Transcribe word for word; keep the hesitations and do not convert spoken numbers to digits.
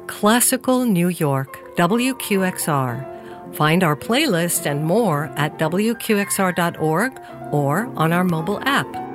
Classical New York, W Q X R. Find our playlist and more at W Q X R dot org or on our mobile app.